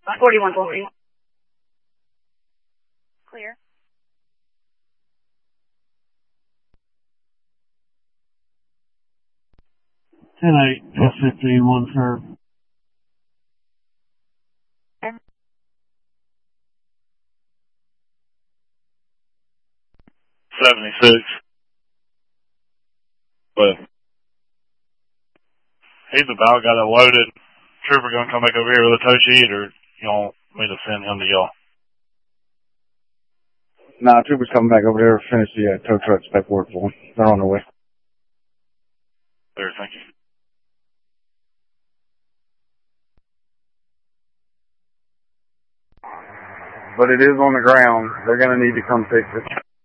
4140. Clear. 10-8, F-15, 1 curve. 76. But he's about got it loaded. Trooper gonna come back over here with a tow sheet, or you want me to send him to y'all? Nah, Trooper's coming back over there to finish the tow truck spec work for him. They're on their way. There, thank you. But it is on the ground. They're gonna need to come fix it.